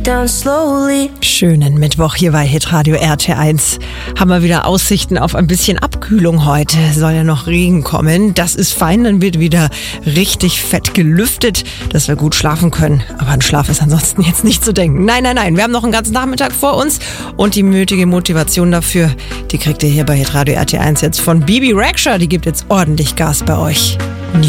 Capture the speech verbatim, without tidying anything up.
down slowly. Schönen Mittwoch hier bei Hitradio R T eins. Haben wir wieder Aussichten auf ein bisschen Abkühlung heute. Soll ja noch Regen kommen. Das ist fein, dann wird wieder richtig fett gelüftet, dass wir gut schlafen können. Aber an Schlaf ist ansonsten jetzt nicht zu denken. Nein, nein, nein. Wir haben noch einen ganzen Nachmittag vor uns und die nötige Motivation dafür, die kriegt ihr hier bei Hitradio R T eins jetzt von Bibi Rexha. Die gibt jetzt ordentlich Gas bei euch.